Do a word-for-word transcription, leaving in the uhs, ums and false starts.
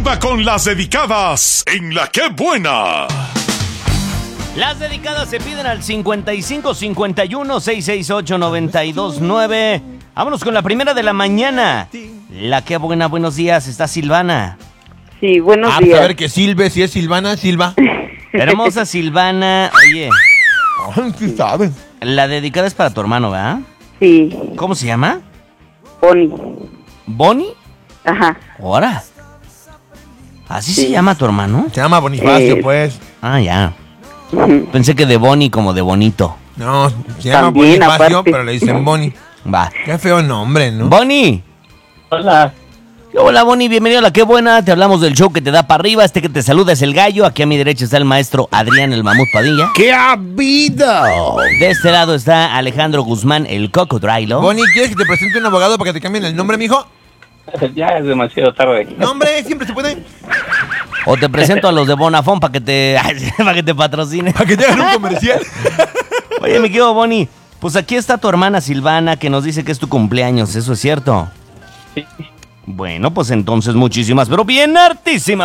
Arriba con las dedicadas en La Qué Buena. Las dedicadas se piden al cincuenta y cinco cincuenta y uno seiscientos sesenta y ocho noventa y dos nueve. Vámonos con la primera de la mañana. La Qué Buena, buenos días. Está Silvana. Sí, buenos Ah, días. a ver que Silve, si es Silvana, Silva. Hermosa Silvana. Oye, Ay, sí sabe. la dedicada es para tu hermano, ¿verdad? Sí, ¿Cómo se llama? Bonnie. ¿Bonnie? Ajá. ¿Ahora? ¿Así Sí. se llama tu hermano? Se llama Bonifacio, Eh. pues. Ah, ya. Pensé que de Bonnie como de bonito. No, se llama También, Bonifacio, aparte. pero le dicen Boni. Va. Qué feo nombre, ¿no? Bonnie. Hola. Hola, Bonnie, bienvenido a La Qué Buena. Te hablamos del show que te da para arriba. Este que te saluda es el gallo. Aquí a mi derecha está el maestro Adrián el Mamut Padilla. ¡Qué ha habido! De este lado está Alejandro Guzmán, el Cocodrilo. Boni, ¿quieres que te presente un abogado para que te cambien el nombre, mijo? Ya es demasiado tarde. Nombre, siempre se puede. O te presento a los de Bonafón para que te para que te patrocine. Para que te hagan un comercial. Oye, mi querido Bonnie, pues aquí está tu hermana Silvana que nos dice que es tu cumpleaños. ¿Eso es cierto? Sí. Bueno, pues entonces muchísimas, pero bien hartísimas